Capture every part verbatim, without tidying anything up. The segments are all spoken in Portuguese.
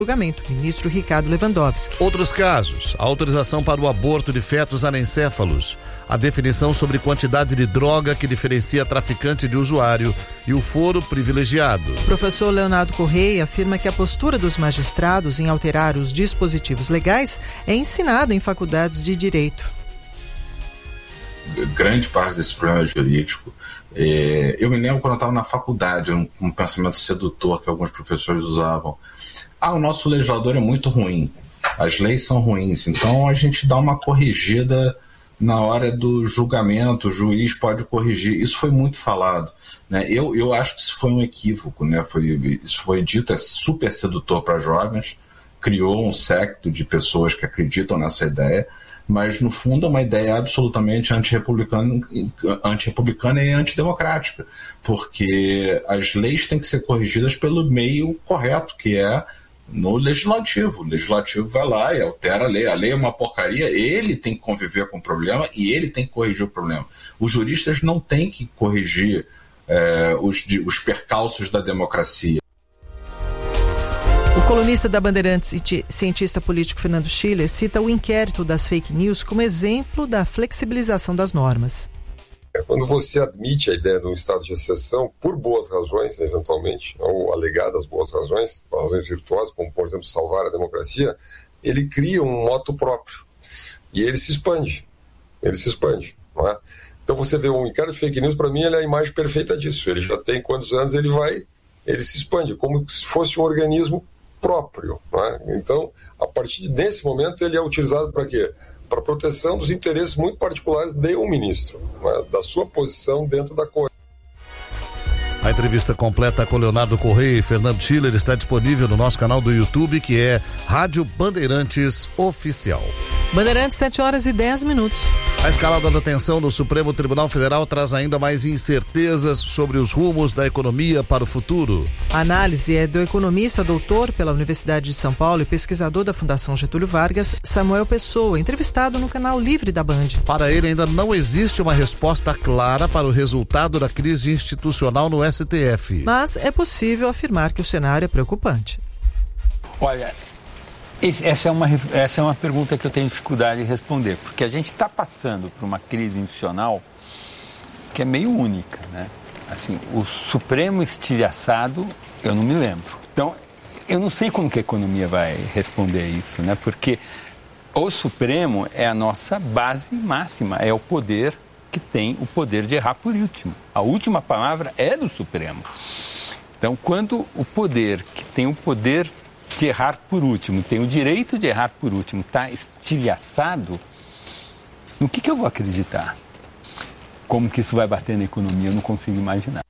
julgamento, ministro Ricardo Lewandowski. Outros casos: a autorização para o aborto de fetos anencéfalos, a definição sobre quantidade de droga que diferencia traficante de usuário e o foro privilegiado. O professor Leonardo Correia afirma que a postura dos magistrados em alterar os dispositivos legais é ensinada em faculdades de direito. Grande parte desse problema jurídico, é, eu me lembro quando eu estava na faculdade, um, um pensamento sedutor que alguns professores usavam. Ah, o nosso legislador é muito ruim, as leis são ruins, então a gente dá uma corrigida na hora do julgamento, o juiz pode corrigir. Isso foi muito falado, né? Eu, eu acho que isso foi um equívoco, né? Foi, isso foi dito, é super sedutor para jovens, criou um séquito de pessoas que acreditam nessa ideia, mas no fundo é uma ideia absolutamente antirrepublicana, antirrepublicana e antidemocrática, porque as leis têm que ser corrigidas pelo meio correto, que é no legislativo. O legislativo vai lá e altera a lei. A lei é uma porcaria, ele tem que conviver com o problema e ele tem que corrigir o problema. Os juristas não têm que corrigir é, os, os percalços da democracia. O colunista da Bandeirantes e cientista político Fernando Schiller cita o inquérito das fake news como exemplo da flexibilização das normas. Quando você admite a ideia de um estado de exceção, por boas razões, eventualmente, ou alegadas boas razões, razões virtuosas, como, por exemplo, salvar a democracia, ele cria um moto próprio. E ele se expande. Ele se expande, não é? Então você vê um inquérito de fake news, para mim, ele é a imagem perfeita disso. Ele já tem quantos anos, ele vai, ele se expande, como se fosse um organismo próprio, não é? Então, a partir desse momento, ele é utilizado para quê? Para a proteção dos interesses muito particulares de um ministro, né, da sua posição dentro da coisa. A entrevista completa com Leonardo Correia e Fernando Schiller está disponível no nosso canal do YouTube, que é Rádio Bandeirantes Oficial. Bandeirantes, sete horas e dez minutos. A escalada da tensão no Supremo Tribunal Federal traz ainda mais incertezas sobre os rumos da economia para o futuro. A análise é do economista doutor pela Universidade de São Paulo e pesquisador da Fundação Getúlio Vargas, Samuel Pessoa, entrevistado no canal Livre da Band. Para ele, ainda não existe uma resposta clara para o resultado da crise institucional no S T F. Mas é possível afirmar que o cenário é preocupante. Olha, essa é uma, essa é uma pergunta que eu tenho dificuldade de responder, porque a gente está passando por uma crise institucional que é meio única, né? Assim, o Supremo estilhaçado, eu não me lembro. Então, eu não sei como que a economia vai responder isso, né? Porque o Supremo é a nossa base máxima, é o poder que tem o poder de errar por último. A última palavra é do Supremo. Então, quando o poder que tem o poder de errar por último, tem o direito de errar por último, está estilhaçado, no que, que eu vou acreditar? Como que isso vai bater na economia? Eu não consigo imaginar.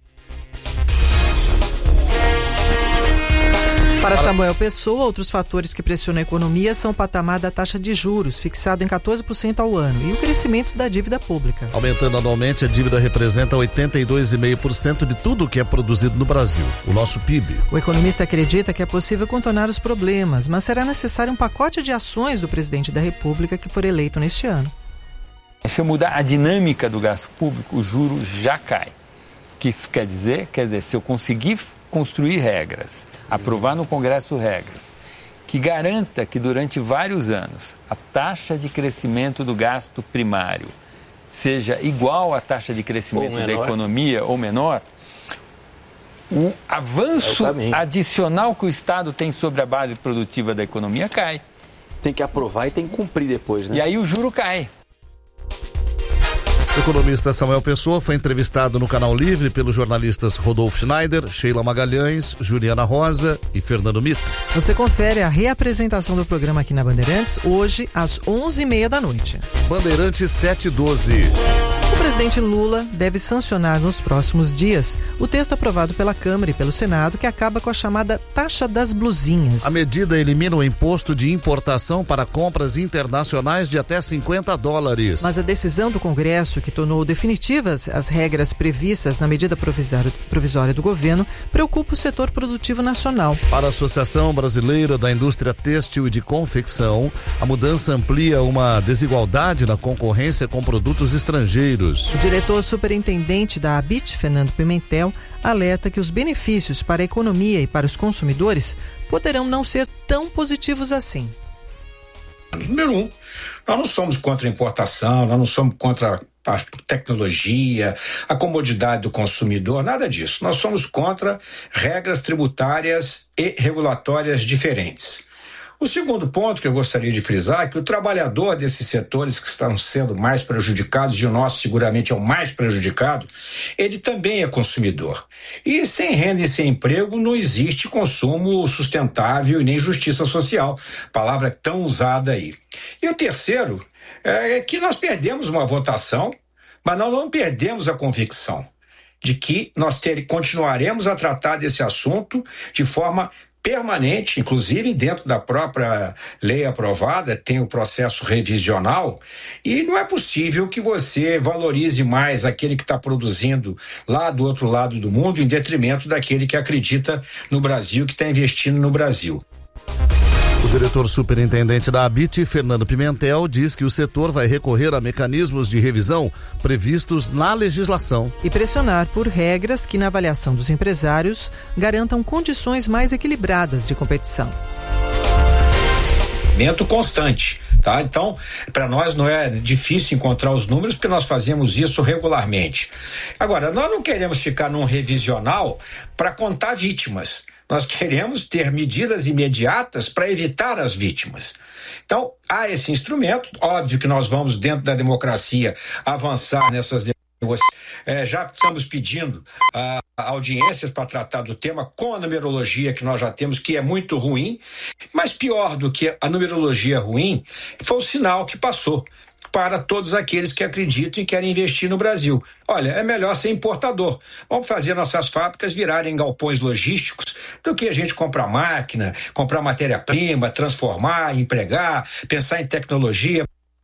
Para Samuel Pessoa, outros fatores que pressionam a economia são o patamar da taxa de juros, fixado em quatorze por cento ao ano, e o crescimento da dívida pública. Aumentando anualmente, a dívida representa oitenta e dois vírgula cinco por cento de tudo o que é produzido no Brasil, o nosso P I B. O economista acredita que é possível contornar os problemas, mas será necessário um pacote de ações do presidente da República que for eleito neste ano. Se eu mudar a dinâmica do gasto público, o juro já cai. O que isso quer dizer? Quer dizer, se eu conseguir construir regras, aprovar no Congresso regras, que garanta que durante vários anos a taxa de crescimento do gasto primário seja igual à taxa de crescimento da economia ou menor, o avanço é o adicional que o Estado tem sobre a base produtiva da economia cai. Tem que aprovar e tem que cumprir depois, né? E aí o juro cai. O economista Samuel Pessoa foi entrevistado no Canal Livre pelos jornalistas Rodolfo Schneider, Sheila Magalhães, Juliana Rosa e Fernando Mito. Você confere a reapresentação do programa aqui na Bandeirantes hoje às onze e meia da noite. Bandeirantes setecentos e doze. O presidente Lula deve sancionar nos próximos dias o texto aprovado pela Câmara e pelo Senado que acaba com a chamada taxa das blusinhas. A medida elimina o imposto de importação para compras internacionais de até cinquenta dólares. Mas a decisão do Congresso, que tornou definitivas as regras previstas na medida provisória do governo, preocupa o setor produtivo nacional. Para a Associação Brasileira da Indústria Têxtil e de Confecção, a mudança amplia uma desigualdade na concorrência com produtos estrangeiros. brasileiros. O diretor superintendente da Abit, Fernando Pimentel, alerta que os benefícios para a economia e para os consumidores poderão não ser tão positivos assim. Número um, nós não somos contra a importação, nós não somos contra a tecnologia, a comodidade do consumidor, nada disso. Nós somos contra regras tributárias e regulatórias diferentes. O segundo ponto que eu gostaria de frisar é que o trabalhador desses setores que estão sendo mais prejudicados, e o nosso seguramente é o mais prejudicado, ele também é consumidor. E sem renda e sem emprego não existe consumo sustentável e nem justiça social, palavra tão usada aí. E o terceiro é que nós perdemos uma votação, mas nós não perdemos a convicção de que nós ter, continuaremos a tratar desse assunto de forma permanente, inclusive dentro da própria lei aprovada, tem o processo revisional, e não é possível que você valorize mais aquele que está produzindo lá do outro lado do mundo em detrimento daquele que acredita no Brasil, que está investindo no Brasil. O diretor superintendente da Abit, Fernando Pimentel, diz que o setor vai recorrer a mecanismos de revisão previstos na legislação. E pressionar por regras que, na avaliação dos empresários, garantam condições mais equilibradas de competição. Constante, tá? Então, para nós não é difícil encontrar os números porque nós fazemos isso regularmente. Agora, nós não queremos ficar num revisional para contar vítimas. Nós queremos ter medidas imediatas para evitar as vítimas. Então, há esse instrumento. Óbvio que nós vamos, dentro da democracia, avançar nessas negociações. É, já estamos pedindo ah, audiências para tratar do tema com a numerologia que nós já temos, que é muito ruim. Mas pior do que a numerologia ruim foi o sinal que passou para todos aqueles que acreditam e querem investir no Brasil. Olha, é melhor ser importador. Vamos fazer nossas fábricas virarem galpões logísticos do que a gente comprar máquina, comprar matéria-prima, transformar, empregar, pensar em tecnologia.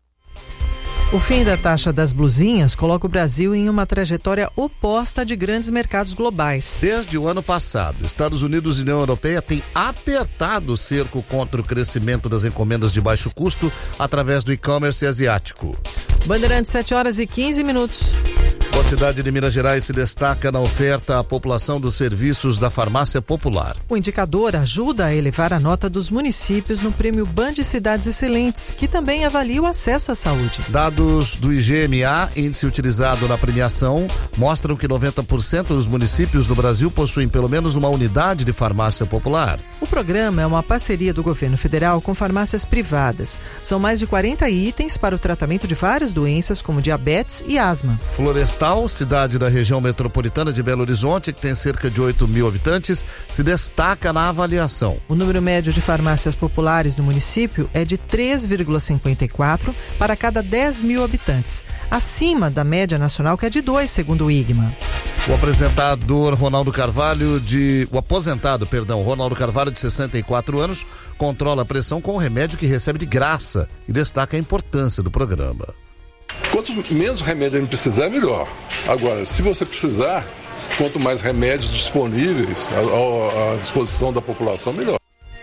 O fim da taxa das blusinhas coloca o Brasil em uma trajetória oposta de grandes mercados globais. Desde o ano passado, Estados Unidos e União Europeia têm apertado o cerco contra o crescimento das encomendas de baixo custo através do e-commerce asiático. Bandeirantes, sete horas e quinze minutos. A cidade de Minas Gerais se destaca na oferta à população dos serviços da farmácia popular. O indicador ajuda a elevar a nota dos municípios no prêmio Band Cidades Excelentes, que também avalia o acesso à saúde. Dados do I G M A, índice utilizado na premiação, mostram que noventa por cento dos municípios do Brasil possuem pelo menos uma unidade de farmácia popular. O programa é uma parceria do governo federal com farmácias privadas. São mais de quarenta itens para o tratamento de várias doenças como diabetes e asma. Florestal, cidade da região metropolitana de Belo Horizonte, que tem cerca de oito mil habitantes, se destaca na avaliação. O número médio de farmácias populares no município é de três vírgula cinquenta e quatro para cada dez mil habitantes, acima da média nacional, que é de dois, segundo o I G M A. O apresentador Ronaldo Carvalho de... O aposentado, perdão, Ronaldo Carvalho, de sessenta e quatro anos, controla a pressão com um remédio que recebe de graça e destaca a importância do programa. Quanto menos remédio a gente precisar, melhor. Agora, se você precisar, quanto mais remédios disponíveis à disposição da população, melhor.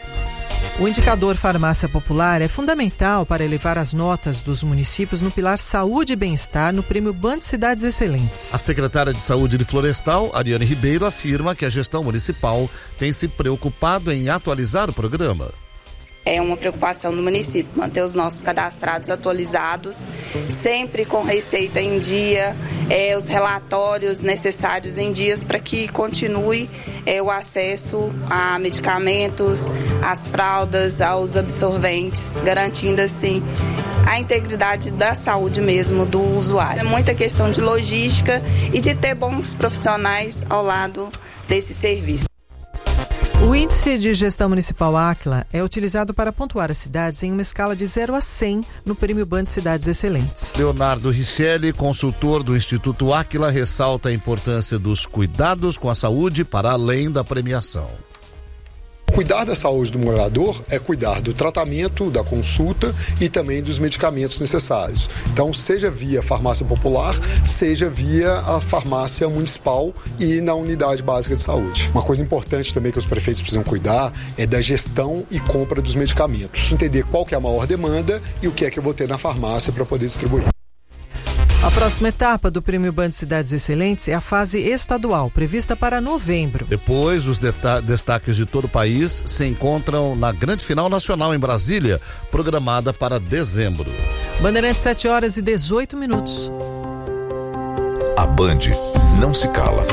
O indicador Farmácia Popular é fundamental para elevar as notas dos municípios no pilar Saúde e Bem-Estar no prêmio Band Cidades Excelentes. A secretária de Saúde de Florestal, Ariane Ribeiro, afirma que a gestão municipal tem se preocupado em atualizar o programa. É uma preocupação do município manter os nossos cadastrados atualizados, sempre com receita em dia, é, os relatórios necessários em dias para que continue é, o acesso a medicamentos, às fraldas, aos absorventes, garantindo assim a integridade da saúde mesmo do usuário. É muita questão de logística e de ter bons profissionais ao lado desse serviço. O Índice de Gestão Municipal Aquila é utilizado para pontuar as cidades em uma escala de zero a cem no prêmio Band Cidades Excelentes. Leonardo Richelli, consultor do Instituto Aquila, ressalta a importância dos cuidados com a saúde para além da premiação. Cuidar da saúde do morador é cuidar do tratamento, da consulta e também dos medicamentos necessários. Então, seja via farmácia popular, seja via a farmácia municipal e na unidade básica de saúde. Uma coisa importante também que os prefeitos precisam cuidar é da gestão e compra dos medicamentos. Entender qual que é a maior demanda e o que é que eu vou ter na farmácia para poder distribuir. A próxima etapa do Prêmio Band Cidades Excelentes é a fase estadual, prevista para novembro. Depois, os destaques de todo o país se encontram na grande final nacional em Brasília, programada para dezembro. Bandeirantes, sete horas e dezoito minutos. A Band não se cala.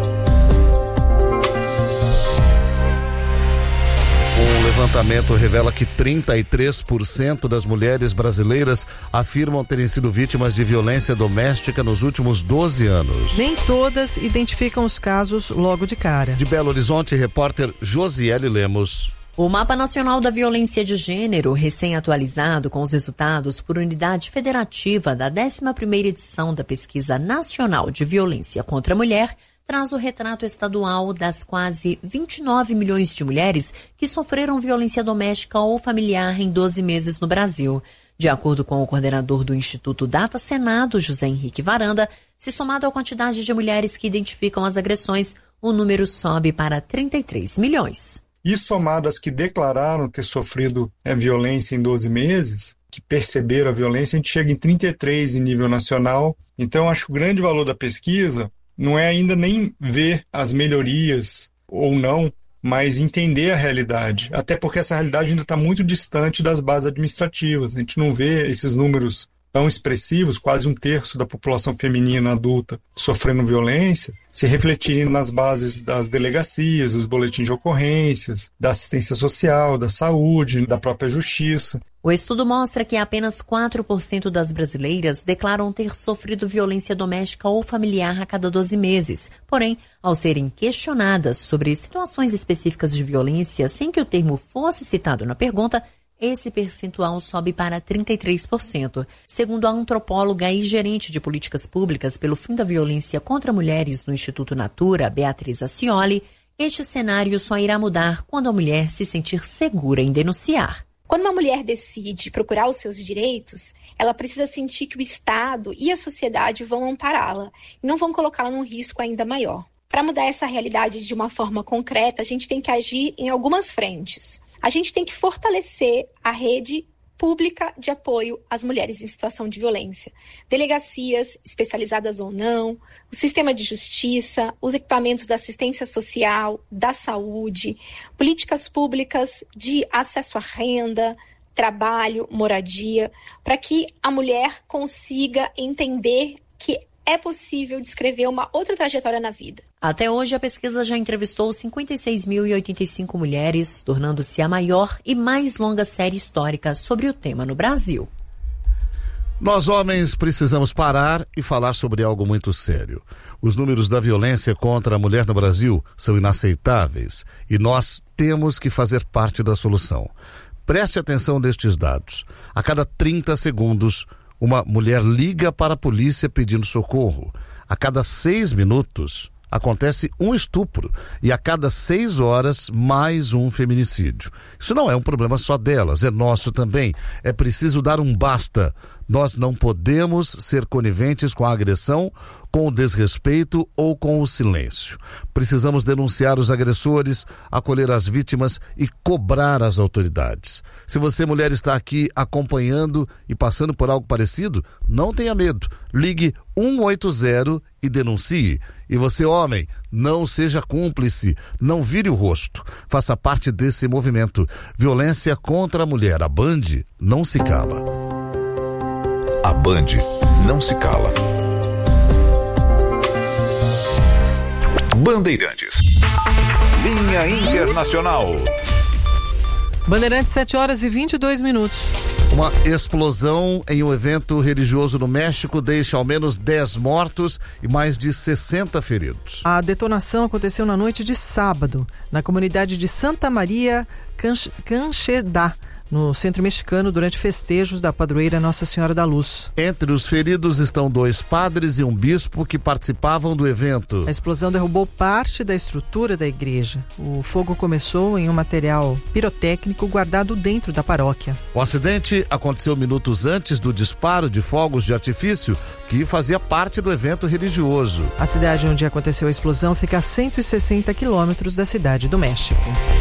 Um levantamento revela que trinta e três por cento das mulheres brasileiras afirmam terem sido vítimas de violência doméstica nos últimos doze anos. Nem todas identificam os casos logo de cara. De Belo Horizonte, repórter Josiele Lemos. O Mapa Nacional da Violência de Gênero, recém-atualizado com os resultados por unidade federativa da décima primeira edição da Pesquisa Nacional de Violência contra a Mulher, traz o retrato estadual das quase vinte e nove milhões de mulheres que sofreram violência doméstica ou familiar em doze meses no Brasil. De acordo com o coordenador do Instituto Data Senado, José Henrique Varanda, se somado à quantidade de mulheres que identificam as agressões, o número sobe para trinta e três milhões. E somado às que declararam ter sofrido é, violência em doze meses, que perceberam a violência, a gente chega em trinta e três em nível nacional. Então, acho que o grande valor da pesquisa não é ainda nem ver as melhorias ou não, mas entender a realidade. Até porque essa realidade ainda está muito distante das bases administrativas. A gente não vê esses números tão expressivos, quase um terço da população feminina adulta sofrendo violência, se refletirem nas bases das delegacias, dos boletins de ocorrências, da assistência social, da saúde, da própria justiça. O estudo mostra que apenas quatro por cento das brasileiras declaram ter sofrido violência doméstica ou familiar a cada doze meses. Porém, ao serem questionadas sobre situações específicas de violência sem que o termo fosse citado na pergunta, esse percentual sobe para trinta e três por cento. Segundo a antropóloga e gerente de políticas públicas pelo fim da violência contra mulheres no Instituto Natura, Beatriz Ascioli, este cenário só irá mudar quando a mulher se sentir segura em denunciar. Quando uma mulher decide procurar os seus direitos, ela precisa sentir que o Estado e a sociedade vão ampará-la e não vão colocá-la num risco ainda maior. Para mudar essa realidade de uma forma concreta, a gente tem que agir em algumas frentes. A gente tem que fortalecer a rede pública de apoio às mulheres em situação de violência. Delegacias, especializadas ou não, o sistema de justiça, os equipamentos da assistência social, da saúde, políticas públicas de acesso à renda, trabalho, moradia, para que a mulher consiga entender que é possível descrever uma outra trajetória na vida. Até hoje, a pesquisa já entrevistou cinquenta e seis mil e oitenta e cinco mulheres, tornando-se a maior e mais longa série histórica sobre o tema no Brasil. Nós, homens, precisamos parar e falar sobre algo muito sério. Os números da violência contra a mulher no Brasil são inaceitáveis e nós temos que fazer parte da solução. Preste atenção nestes dados. A cada trinta segundos, uma mulher liga para a polícia pedindo socorro. A cada seis minutos, acontece um estupro e a cada seis horas mais um feminicídio. Isso não é um problema só delas, é nosso também. É preciso dar um basta. Nós não podemos ser coniventes com a agressão, com o desrespeito ou com o silêncio. Precisamos denunciar os agressores, acolher as vítimas e cobrar as autoridades. Se você, mulher, está aqui acompanhando e passando por algo parecido, não tenha medo. Ligue um oito zero e denuncie. E você, homem, não seja cúmplice, não vire o rosto. Faça parte desse movimento. Violência contra a mulher. A Band não se cala. A Band não se cala. Bandeirantes. Linha Internacional. Bandeirantes, sete horas e vinte e dois minutos. Uma explosão em um evento religioso no México deixa ao menos dez mortos e mais de sessenta feridos. A detonação aconteceu na noite de sábado, na comunidade de Santa Maria Canchedá, no centro mexicano, durante festejos da padroeira Nossa Senhora da Luz. Entre os feridos estão dois padres e um bispo que participavam do evento. A explosão derrubou parte da estrutura da igreja. O fogo começou em um material pirotécnico guardado dentro da paróquia. O acidente aconteceu minutos antes do disparo de fogos de artifício, que fazia parte do evento religioso. A cidade onde aconteceu a explosão fica a cento e sessenta quilômetros da cidade do México.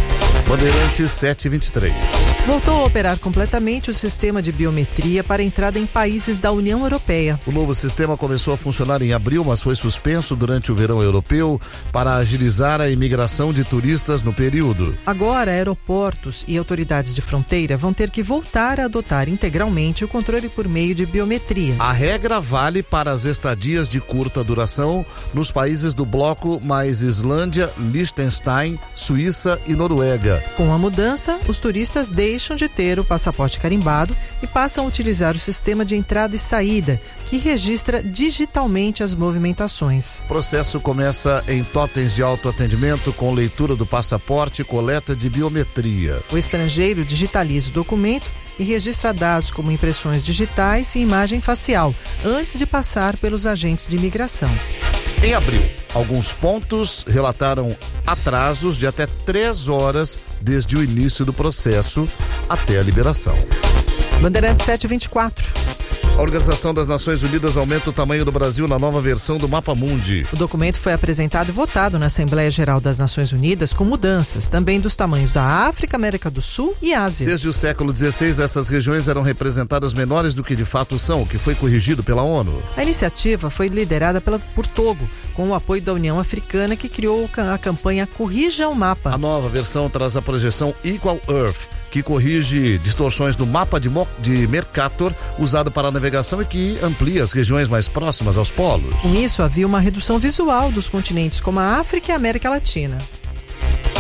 Bandeirantes sete e vinte e três. Voltou a operar completamente o sistema de biometria para entrada em países da União Europeia. O novo sistema começou a funcionar em abril, mas foi suspenso durante o verão europeu para agilizar a imigração de turistas no período. Agora, aeroportos e autoridades de fronteira vão ter que voltar a adotar integralmente o controle por meio de biometria. A regra vale para as estadias de curta duração nos países do bloco mais Islândia, Liechtenstein, Suíça e Noruega. Com a mudança, os turistas deixam de ter o passaporte carimbado e passam a utilizar o sistema de entrada e saída, que registra digitalmente as movimentações. O processo começa em totens de autoatendimento com leitura do passaporte e coleta de biometria. O estrangeiro digitaliza o documento e registra dados como impressões digitais e imagem facial, antes de passar pelos agentes de imigração. Em abril, alguns pontos relataram atrasos de até três horas desde o início do processo até a liberação. Bandeirantes sete e vinte e quatro. A Organização das Nações Unidas aumenta o tamanho do Brasil na nova versão do Mapa Mundi. O documento foi apresentado e votado na Assembleia Geral das Nações Unidas com mudanças também dos tamanhos da África, América do Sul e Ásia. Desde o século dezesseis, essas regiões eram representadas menores do que de fato são, o que foi corrigido pela ONU. A iniciativa foi liderada pela, por Togo, com o apoio da União Africana, que criou a campanha Corrija o Mapa. A nova versão traz a projeção Equal Earth, que corrige distorções do mapa de, de Mercator usado para a navegação e que amplia as regiões mais próximas aos polos. Com isso, havia uma redução visual dos continentes como a África e a América Latina.